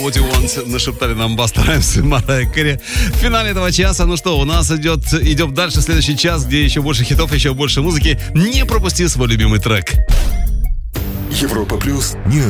What you want, нашептали нам Баста Раймс и Марайя Кэрри. В финале этого часа, ну что, у нас идем дальше следующий час, где еще больше хитов, еще больше музыки. Не пропусти свой любимый трек. Европа Плюс.